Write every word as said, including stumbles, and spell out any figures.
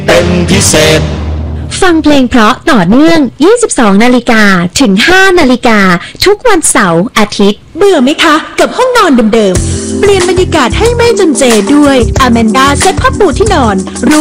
เป็นพิเศษฟังเพลงเพราะต่อเนื่อง ยี่สิบสอง นาฬิกาถึง ห้า นาฬิกาทุกวันเสาร์อาทิตย์เบื่อไหมคะกับห้องนอนเดิมๆเปลี่ยนบรรยากาศให้ไม่จนเจด้วย Amanda เซ็ตผ้าปูที่นอน